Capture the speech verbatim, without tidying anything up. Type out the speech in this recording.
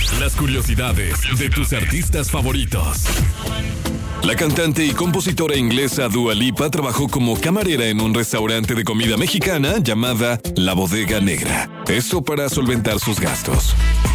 Las curiosidades de tus artistas favoritos. La cantante y compositora inglesa Dua Lipa trabajó como camarera en un restaurante de comida mexicana llamada La Bodega Negra. Esto para solventar sus gastos.